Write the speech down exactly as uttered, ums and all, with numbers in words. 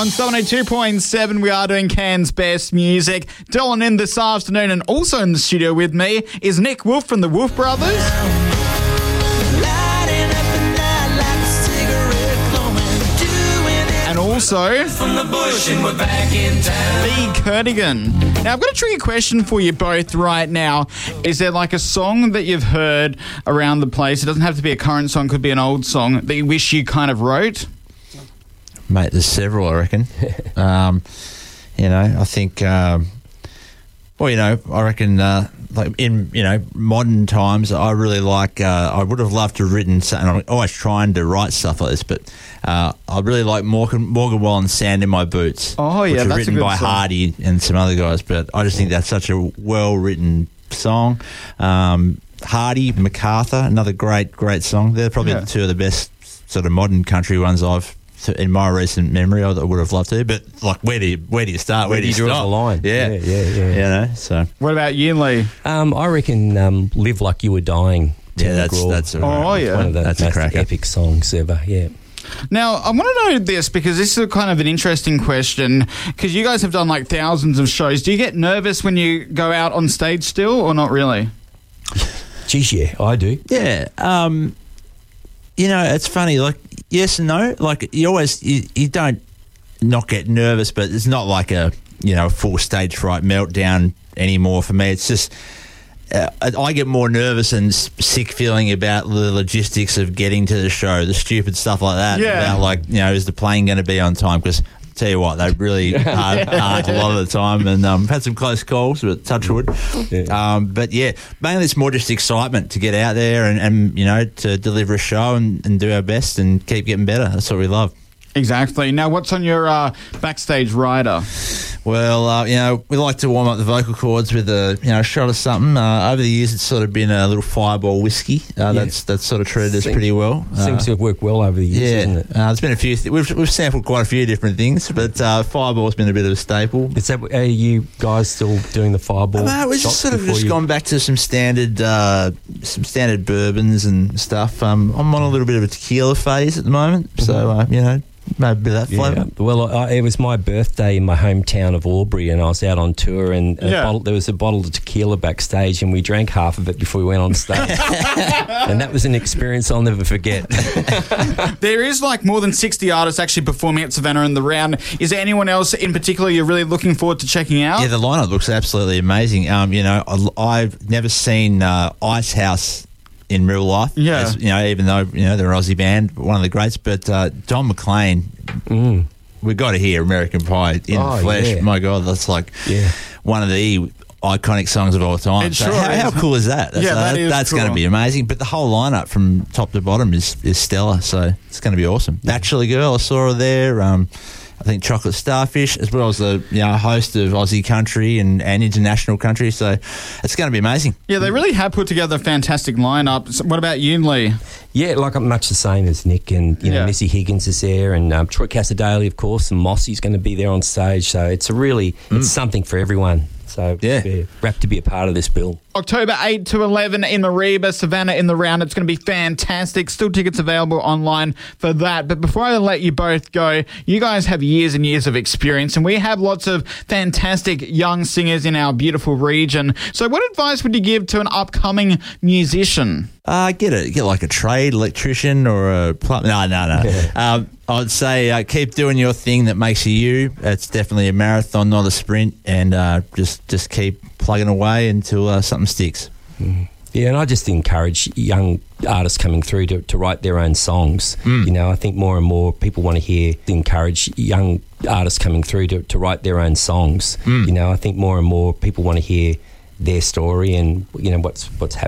On seven oh two point seven, we are doing Cairns' best music. Dylan in this afternoon, and also in the studio with me is Nick Wolf from the Wolf Brothers. And also from the bush, and we're back in town. Lee Kernigan. Now, I've got a tricky question for you both right now. Is there like a song that you've heard around the place? It doesn't have to be a current song, could be an old song that you wish you kind of wrote? Mate, there's several, I reckon. um, you know, I think, um, well, you know, I reckon, uh, like in, you know, modern times, I really like, uh, I would have loved to have written, and I'm always trying to write stuff like this, but uh, I really like Morgan, Morgan Wallen's Sand in My Boots. Oh, yeah, which was that's written a good by song. Hardy and some other guys, but I just think that's such a well-written song. Um, Hardy, MacArthur, another great, great song. They're probably Yeah. the two of the best sort of modern country ones I've in my recent memory, I would have loved to, but like, where do you where do you start? Where, Where do you do you draw stop? the line? Yeah, Yeah, yeah, yeah. You know, so What about you, Lee? Um, I reckon um, "Live Like You Were Dying." yeah, Tim that's McGraw. that's a, Oh, yeah. one of the That's a most cracker. epic songs ever. Yeah. Now, I want to know this because this is kind of an interesting question because you guys have done like thousands of shows. Do you get nervous when you go out on stage still or not really? Geez, yeah, I do. yeah. Um, you know, it's funny. Like, yes and no. Like, you always you, you don't not get nervous, but it's not like a you know full stage fright meltdown anymore for me. It's just. Uh, I get more nervous and s- sick feeling about the logistics of getting to the show, the stupid stuff like that. Yeah. About like, you know, is the plane going to be on time? Because tell you what, they really are hard a lot of the time, and um, had some close calls, but touch wood. Yeah. Um, but yeah, mainly it's more just excitement to get out there and, and you know to deliver a show and, and do our best and keep getting better. That's what we love. Exactly. Now, what's on your uh, backstage rider? Well, uh, you know, we like to warm up the vocal cords with a you know shot of something. Uh, over the years, it's sort of been a little Fireball whiskey. Uh, Yeah. That's that's sort of treated us Seems- pretty well. Uh, Seems to have worked well over the years, yeah, isn't it? uh, there's been a few. Th- we've we've sampled quite a few different things, but uh, Fireball's been a bit of a staple. Is that are you guys still doing the Fireball? No, we've just shots sort of before just you- gone back to some standard, uh, some standard bourbons and stuff. Um, I'm on a little bit of a tequila phase at the moment, so uh, you know, maybe a bit of that flavour. Yeah. Well, I, it was my birthday in my hometown of Albury, and I was out on tour, and a Yeah. bottle, there was a bottle of tequila backstage, and we drank half of it before we went on stage. And that was an experience I'll never forget. There is like more than sixty artists actually performing at Savannah in the round. Is there anyone else in particular you're really looking forward to checking out? Yeah, the lineup looks absolutely amazing. Um, you know, I, I've never seen uh, Icehouse in real life. Yeah. As, you know, even though you know they're an Aussie band, one of the greats. But uh, Don McLean, Mm. we got to hear American Pie in Oh, the flesh. yeah. My God, that's like Yeah. one of the iconic songs of all time. It So sure how, is. how cool is that? That's, Yeah, that uh, is that's going cool. to be amazing. But the whole lineup from top to bottom is is stellar. So it's going to be awesome. Naturally Girl, I saw her there. Um, I think Chocolate Starfish, as well as the you know host of Aussie country and, and international country. So it's going to be amazing. Yeah, they really have put together a fantastic lineup. So what about you, Lee? Yeah, like I'm much the same as Nick, and you know Yeah. Missy Higgins is there, and um, Troy Casadale, of course, and Mossy's going to be there on stage. So it's a really it's something for everyone. So Yeah. wrapped to be a part of this bill. October eighth to eleven in Mariba, Savannah in the round. It's going to be fantastic. Still tickets available online for that. But before I let you both go, you guys have years and years of experience, and we have lots of fantastic young singers in our beautiful region. So what advice would you give to an upcoming musician? Uh, get a get like a trade electrician or a plumber. No, no, no. um, I'd say uh, keep doing your thing that makes you you. It's definitely a marathon, not a sprint, and uh, just just keep plugging away until uh, something sticks. Yeah, and I just encourage young artists coming through to, to write their own songs. You know, I think more and more people want to hear, encourage young artists coming through to, to write their own songs. You know, I think more and more people want to hear their story and, you know, what's what's happening.